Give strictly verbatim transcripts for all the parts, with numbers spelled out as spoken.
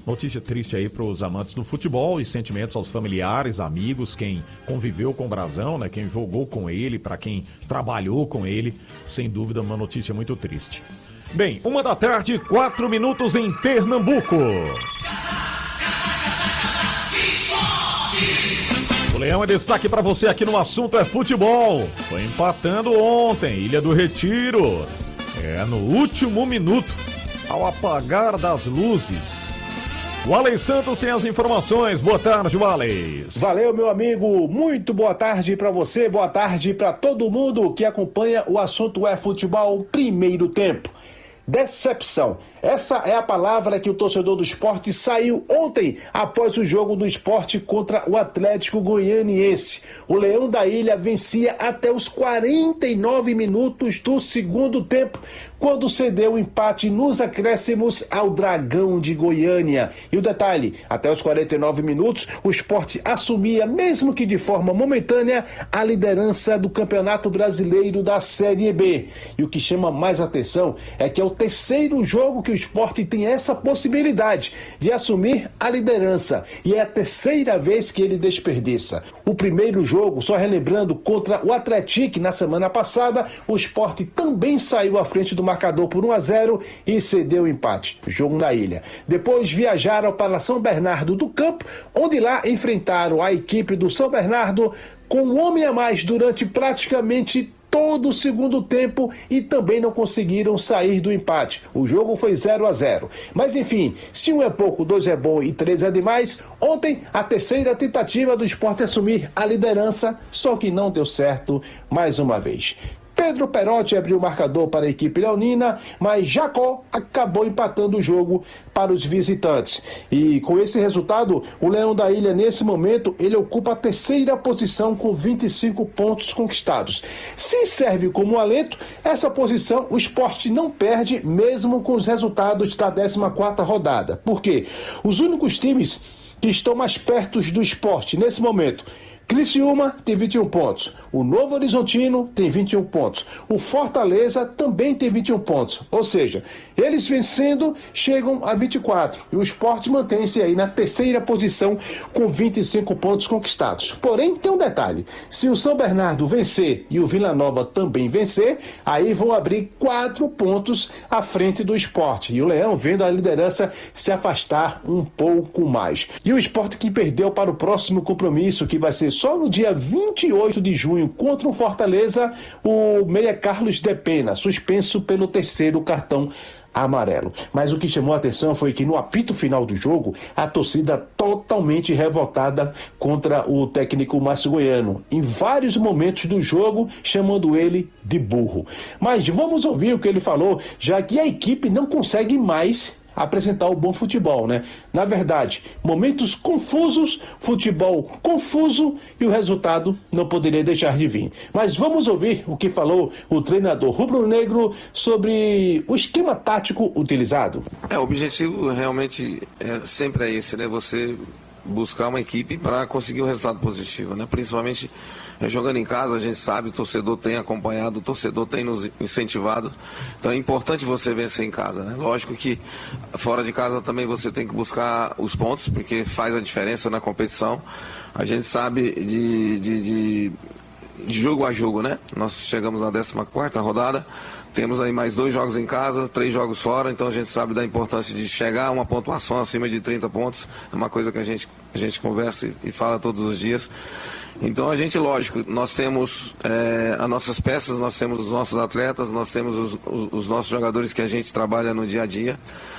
Notícia triste aí para os amantes do futebol e sentimentos aos familiares, amigos, quem conviveu com o Brasão, né? Quem jogou com ele, para quem trabalhou com ele. Sem dúvida, uma notícia muito triste. Bem, uma da tarde, quatro minutos em Pernambuco. O Leão é destaque para você aqui no Assunto é Futebol. Foi empatando ontem, Ilha do Retiro. É no último minuto, ao apagar das luzes. O Alex Santos tem as informações. Boa tarde, Alex. Valeu, meu amigo. Muito boa tarde para você, boa tarde para todo mundo que acompanha o Assunto é Futebol primeiro tempo. Decepção. Essa é a palavra que o torcedor do Sport saiu ontem após o jogo do Sport contra o Atlético Goianiense. O Leão da Ilha vencia até os quarenta e nove minutos do segundo tempo, quando cedeu o empate nos acréscimos ao Dragão de Goiânia. E o detalhe, até os quarenta e nove minutos, o Sport assumia, mesmo que de forma momentânea, a liderança do Campeonato Brasileiro da Série B. E o que chama mais atenção é que é o terceiro jogo que o Sport tem essa possibilidade de assumir a liderança. E é a terceira vez que ele desperdiça. O primeiro jogo, só relembrando, contra o Atlético na semana passada, o Sport também saiu à frente do marcador por um a zero e cedeu o empate. Jogo na Ilha. Depois viajaram para São Bernardo do Campo, onde lá enfrentaram a equipe do São Bernardo com um homem a mais durante praticamente todo o segundo tempo e também não conseguiram sair do empate. O jogo foi zero a zero. Mas enfim, se um é pouco, dois é bom e três é demais, ontem a terceira tentativa do Sport assumir a liderança, só que não deu certo mais uma vez. Pedro Perotti abriu o marcador para a equipe leonina, mas Jacó acabou empatando o jogo para os visitantes. E com esse resultado, o Leão da Ilha, nesse momento, ele ocupa a terceira posição com vinte e cinco pontos conquistados. Se serve como alento, essa posição o Sport não perde, mesmo com os resultados da décima quarta rodada. Por quê? Os únicos times que estão mais perto do Sport nesse momento: Criciúma tem vinte e um pontos, o Novo Horizontino tem vinte e um pontos, o Fortaleza também tem vinte e um pontos, ou seja, eles vencendo chegam a vinte e quatro e o Sport mantém-se aí na terceira posição com vinte e cinco pontos conquistados. Porém, tem um detalhe: se o São Bernardo vencer e o Vila Nova também vencer, aí vão abrir quatro pontos à frente do Sport, e o Leão vendo a liderança se afastar um pouco mais. E o Sport que perdeu para o próximo compromisso, que vai ser só no dia vinte e oito de junho contra o Fortaleza, o meia Carlos de Pena, suspenso pelo terceiro cartão amarelo. Mas o que chamou a atenção foi que no apito final do jogo, a torcida totalmente revoltada contra o técnico Márcio Goiano, em vários momentos do jogo, chamando ele de burro. Mas vamos ouvir o que ele falou, já que a equipe não consegue mais apresentar o bom futebol, né? Na verdade, momentos confusos, futebol confuso e o resultado não poderia deixar de vir. Mas vamos ouvir o que falou o treinador rubro-negro sobre o esquema tático utilizado. É, o objetivo realmente é, sempre é esse, né? Você buscar uma equipe para conseguir um resultado positivo, né? Principalmente é, jogando em casa, a gente sabe, o torcedor tem acompanhado, o torcedor tem nos incentivado, então é importante você vencer em casa, né? Lógico que fora de casa também você tem que buscar os pontos, porque faz a diferença na competição. A gente sabe de, de, de, de jogo a jogo, né? Nós chegamos na décima quarta rodada, temos aí mais dois jogos em casa, três jogos fora, então a gente sabe da importância de chegar a uma pontuação acima de trinta pontos, é uma coisa que a gente, a gente conversa e fala todos os dias. Então a gente, lógico, nós temos é, as nossas peças, nós temos os nossos atletas, nós temos os, os, os nossos jogadores que a gente trabalha no dia a dia.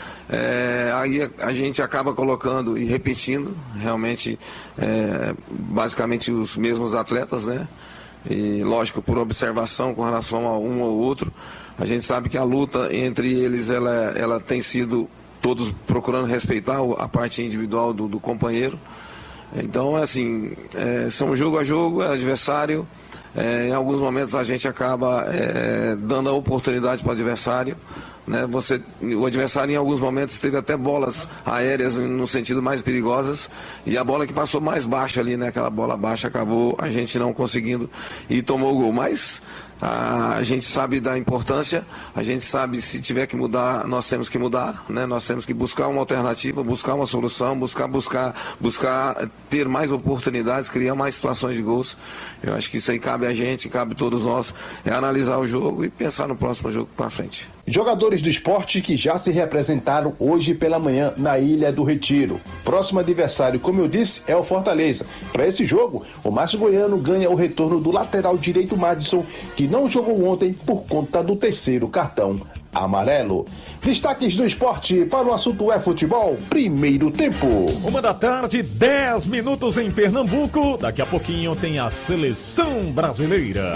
É, aí a, a gente acaba colocando e repetindo realmente é, basicamente os mesmos atletas, né? E lógico, por observação com relação a um ou outro, a gente sabe que a luta entre eles ela, ela tem sido todos procurando respeitar a parte individual do, do companheiro. Então, assim, é, são jogo a jogo, é adversário. É, em alguns momentos a gente acaba é, dando a oportunidade para o adversário. Né? Você, o adversário em alguns momentos teve até bolas aéreas no sentido mais perigosas, e a bola que passou mais baixa ali, né? Aquela bola baixa, acabou a gente não conseguindo e tomou o gol. Mas A gente sabe da importância, a gente sabe se tiver que mudar, nós temos que mudar, né? Nós temos que buscar uma alternativa, buscar uma solução, buscar, buscar, buscar ter mais oportunidades, criar mais situações de gols. Eu acho que isso aí cabe a gente, cabe a todos nós, é analisar o jogo e pensar no próximo jogo para frente. Jogadores do esporte que já se representaram hoje pela manhã na Ilha do Retiro. Próximo adversário, como eu disse, é o Fortaleza. Para esse jogo, o Márcio Goiano ganha o retorno do lateral direito Madison, que não jogou ontem por conta do terceiro cartão amarelo. Destaques do esporte para o assunto é futebol, primeiro tempo. Uma da tarde, dez minutos em Pernambuco. Daqui a pouquinho tem a seleção brasileira.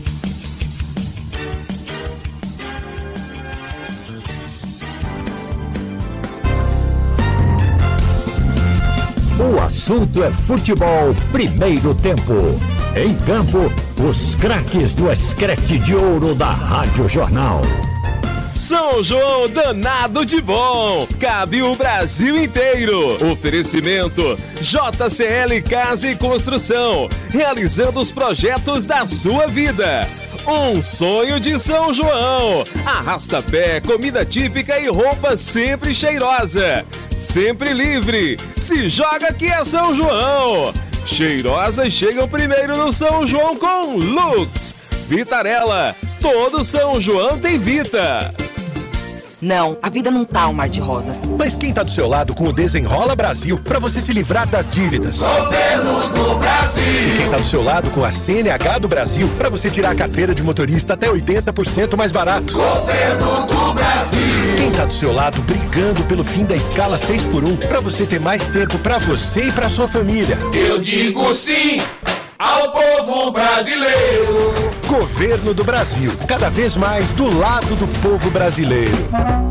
O assunto é futebol, primeiro tempo. Em campo, os craques do escrete de ouro da Rádio Jornal. São João danado de bom, cabe o Brasil inteiro. Oferecimento J C L Casa e Construção, realizando os projetos da sua vida. Um sonho de São João. Arrasta-pé, comida típica e roupa sempre cheirosa. Sempre livre. Se joga que é São João. Cheirosas chegam primeiro no São João com Lux. Vitarella. Todo São João tem Vita. Não, a vida não tá um mar de rosas. Mas quem tá do seu lado com o Desenrola Brasil pra você se livrar das dívidas? Governo do Brasil! E quem tá do seu lado com a C N H do Brasil pra você tirar a carteira de motorista até oitenta por cento mais barato? Governo do Brasil! Quem tá do seu lado brigando pelo fim da escala seis por um pra você ter mais tempo pra você e pra sua família? Eu digo sim ao povo brasileiro! Governo do Brasil, cada vez mais do lado do povo brasileiro.